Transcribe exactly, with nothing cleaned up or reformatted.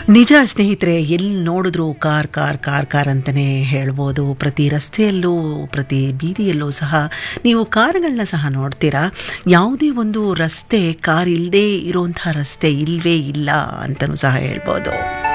ನಿಜ ಸ್ನೇಹಿತರೆ, ಎಲ್ಲಿ ನೋಡಿದ್ರು ಕಾರ್ ಕಾರ್ ಕಾರ್ ಕಾರ್ ಅಂತಲೇ ಹೇಳ್ಬೋದು. ಪ್ರತಿ ರಸ್ತೆಯಲ್ಲೂ ಪ್ರತಿ ಬೀದಿಯಲ್ಲೂ ಸಹ ನೀವು ಕಾರುಗಳನ್ನ ಸಹ ನೋಡ್ತೀರಾ. ಯಾವುದೇ ಒಂದು ರಸ್ತೆ ಕಾರ್ ಇಲ್ಲದೆ ಇರುವಂಥ ರಸ್ತೆ ಇಲ್ಲವೇ ಇಲ್ಲ ಅಂತಲೂ ಸಹ ಹೇಳ್ಬೋದು.